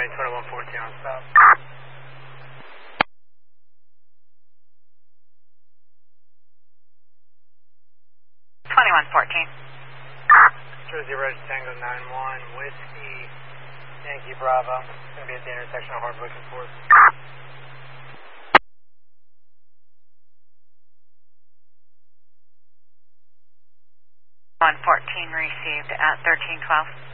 runway 2114 on stop. 2114. Jersey Red Tango 91, Whiskey, Yankee Bravo. Going to be at the intersection of Hardwick and 4th. 114 received at 1312.